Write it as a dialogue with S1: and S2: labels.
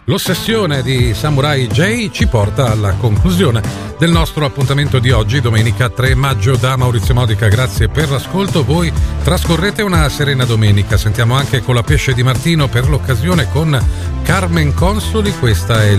S1: L'ossessione di Samurai J ci porta alla conclusione del nostro appuntamento di oggi, domenica 3 maggio. Da Maurizio Modica, grazie per l'ascolto. Voi trascorrete una serena domenica. Sentiamo anche con la Pesce di Martino per l'occasione con Carmen Consoli. Questa è